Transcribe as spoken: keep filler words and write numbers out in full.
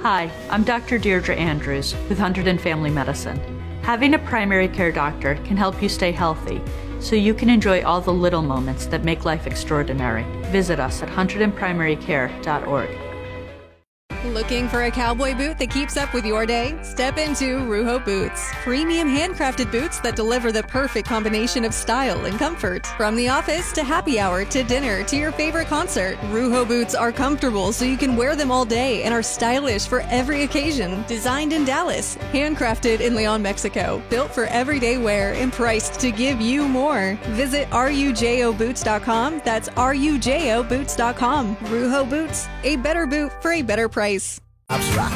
Hi, I'm Doctor Deirdre Andrews with Hunterdon Family Medicine. Having a primary care doctor can help you stay healthy, so you can enjoy all the little moments that make life extraordinary. Visit us at hunterdon primary care dot org. Looking for a cowboy boot that keeps up with your day? Step into Ruho Boots. Premium handcrafted boots that deliver the perfect combination of style and comfort. From the office to happy hour to dinner to your favorite concert, Ruho Boots are comfortable so you can wear them all day and are stylish for every occasion. Designed in Dallas, handcrafted in Leon, Mexico. Built for everyday wear and priced to give you more. Visit rujo boots dot com. That's rujo boots dot com. Ruho Boots, a better boot for a better price. Abstract.